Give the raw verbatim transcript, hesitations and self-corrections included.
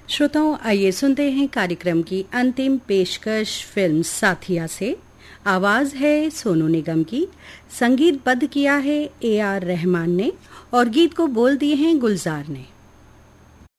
श्रोताओं, आइए सुनते हैं कार्यक्रम की अंतिम पेशकश फिल्म साथिया से। आवाज है सोनू निगम की, संगीतबद्ध किया है ए आर रहमान ने और गीत को बोल दिए हैं गुलजार ने।